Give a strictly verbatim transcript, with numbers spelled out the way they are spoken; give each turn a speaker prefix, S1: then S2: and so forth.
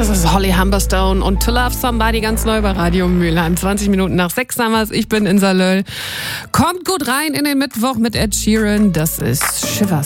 S1: Das ist Holly Humberstone und To Love Somebody ganz neu bei Radio Mülheim. zwanzig Minuten nach sechs haben wir's. Ich bin in Salöll. Kommt gut rein in den Mittwoch mit Ed Sheeran. Das ist Shivers.